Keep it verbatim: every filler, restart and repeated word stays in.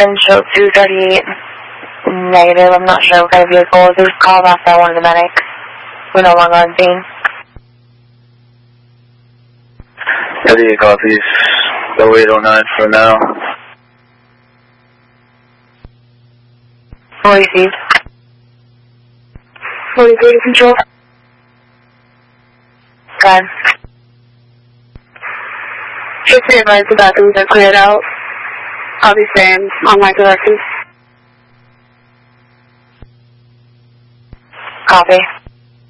Potential two thirty-eight. Negative, I'm not sure what kind of vehicle. There's a call off by one of the medics. We're no longer on scene. Eddie copies. Go eight oh nine for now. Received. forty-three to control. Good. Just be advised the bathrooms are cleared out. I'll be staying on my direction. Copy.